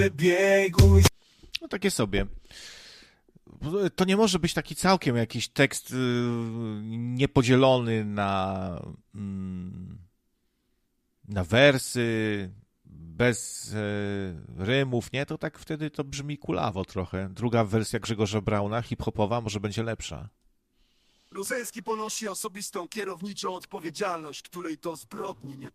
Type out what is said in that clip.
Biegu. No takie sobie. To nie może być taki całkiem jakiś tekst niepodzielony na wersy, bez rymów, nie? To tak wtedy to brzmi kulawo trochę. Druga wersja Grzegorza Brauna, hip-hopowa, może będzie lepsza. Ruselski ponosi osobistą kierowniczą odpowiedzialność, której to zbrodni nie